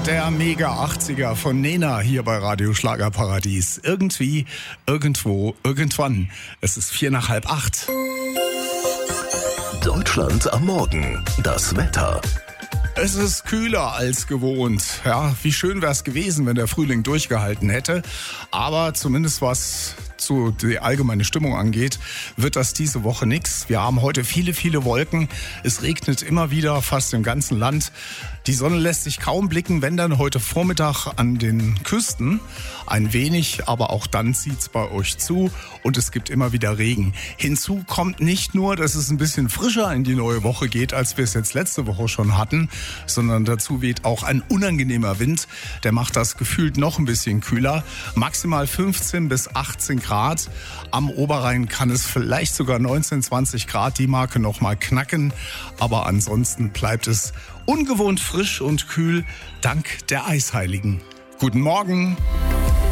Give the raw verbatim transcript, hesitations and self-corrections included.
Der Mega achtziger von Nena hier bei Radio Schlagerparadies. Irgendwie, irgendwo, irgendwann. Es ist vier nach halb acht. Deutschland am Morgen. Das Wetter. Es ist kühler als gewohnt. Ja, wie schön wäre es gewesen, wenn der Frühling durchgehalten hätte. Aber zumindest was zu die allgemeine Stimmung angeht, wird das diese Woche nix. Wir haben heute viele, viele Wolken. Es regnet immer wieder, fast im ganzen Land. Die Sonne lässt sich kaum blicken, wenn dann heute Vormittag an den Küsten ein wenig, aber auch dann zieht's bei euch zu und es gibt immer wieder Regen. Hinzu kommt nicht nur, dass es ein bisschen frischer in die neue Woche geht, als wir es jetzt letzte Woche schon hatten, sondern dazu weht auch ein unangenehmer Wind. Der macht das gefühlt noch ein bisschen kühler. Maximal fünfzehn bis achtzehn Grad. Am Oberrhein kann es vielleicht sogar neunzehn, zwanzig Grad die Marke noch mal knacken. Aber ansonsten bleibt es ungewohnt frisch und kühl dank der Eisheiligen. Guten Morgen.